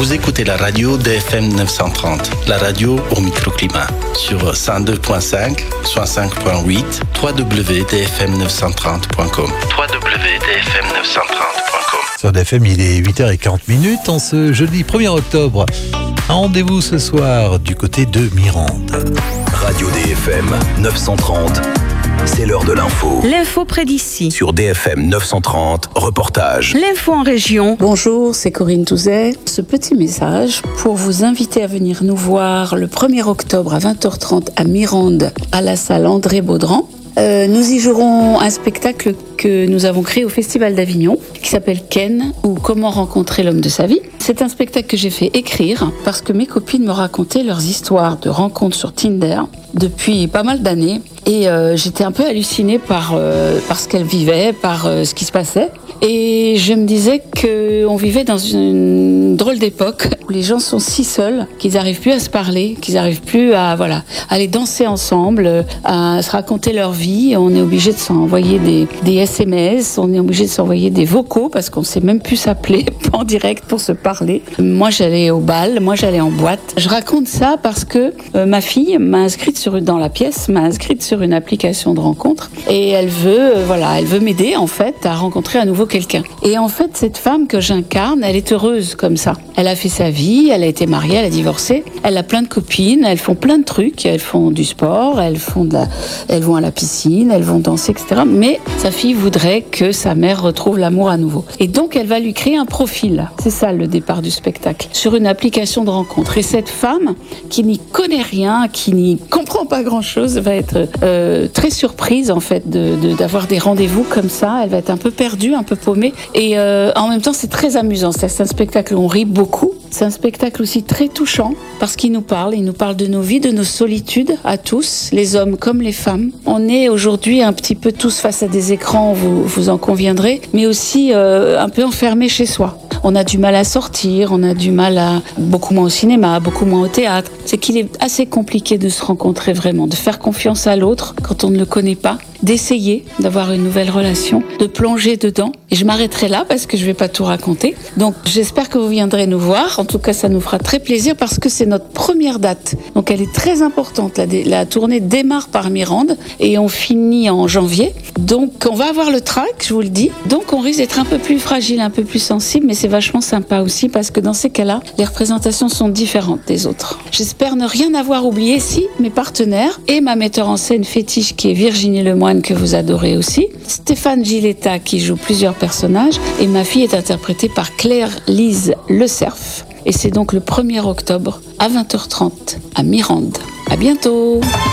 Vous écoutez la radio DFM 930, la radio au microclimat, sur 102.5, 105.8, www.dfm930.com. www.dfm930.com. Sur DFM, il est 8h40 en ce jeudi 1er octobre. Un rendez-vous ce soir du côté de Mirande. Radio DFM 930, c'est l'heure de l'info. L'info près d'ici. Sur DFM 930, reportage. L'info en région. Bonjour, c'est Corinne Touzet. Ce petit message pour vous inviter à venir nous voir le 1er octobre à 20h30 à Mirande, à la salle André Baudran. Nous y jouerons un spectacle que nous avons créé au Festival d'Avignon, qui s'appelle Ken, ou Comment rencontrer l'homme de sa vie. C'est un spectacle que j'ai fait écrire parce que mes copines me racontaient leurs histoires de rencontres sur Tinder depuis pas mal d'années. Et j'étais un peu hallucinée par ce qu'elles vivaient, par ce qui se passait. Et je me disais qu'on vivait dans une drôle d'époque où les gens sont si seuls qu'ils n'arrivent plus à se parler, qu'ils n'arrivent plus à aller danser ensemble, à se raconter leur vie. On est obligé de s'envoyer des SMS, on est obligé de s'envoyer des vocaux parce qu'on ne sait même plus s'appeler en direct pour se parler. Moi, j'allais au bal, moi, j'allais en boîte. Je raconte ça parce que ma fille m'a inscrite dans la pièce, m'a inscrite sur une application de rencontre et elle veut m'aider en fait à rencontrer à nouveau quelqu'un. Et en fait, cette femme que j'incarne, elle est heureuse comme ça. Elle a fait sa vie, elle a été mariée, elle a divorcé, elle a plein de copines, elles font plein de trucs, elles font du sport, elles vont à la piscine, elles vont danser, etc. Mais sa fille voudrait que sa mère retrouve l'amour à nouveau. Et donc, elle va lui créer un profil. C'est ça le départ du spectacle. Sur une application de rencontre. Et cette femme, qui n'y connaît rien, qui n'y comprend pas grand-chose, va être très surprise en fait d'avoir des rendez-vous comme ça. Elle va être un peu perdue, un peu paumée. Et en même temps, c'est très amusant. C'est un spectacle où on rit beaucoup. C'est un spectacle aussi très touchant parce qu'il nous parle de nos vies, de nos solitudes à tous, les hommes comme les femmes. On est aujourd'hui un petit peu tous face à des écrans, vous en conviendrez, mais aussi un peu enfermés chez soi. On a du mal à sortir, on a du mal beaucoup moins au cinéma, beaucoup moins au théâtre. C'est qu'il est assez compliqué de se rencontrer vraiment, de faire confiance à l'autre quand on ne le connaît pas, d'essayer d'avoir une nouvelle relation, de plonger dedans. Et je m'arrêterai là parce que je ne vais pas tout raconter. Donc j'espère que vous viendrez nous voir. En tout cas, ça nous fera très plaisir parce que c'est notre première date. Donc elle est très importante. La tournée démarre par Mirande et on finit en janvier. Donc on va avoir le trac, je vous le dis. Donc on risque d'être un peu plus fragile, un peu plus sensible, mais c'est vachement sympa aussi parce que dans ces cas-là, les représentations sont différentes des autres. J'espère ne rien avoir oublié si mes partenaires et ma metteur en scène fétiche qui est Virginie Lemoine que vous adorez aussi, Stéphane Giletta qui joue plusieurs personnages et ma fille est interprétée par Claire-Lise Le Cerf. Et c'est donc le 1er octobre à 20h30 à Mirande. À bientôt.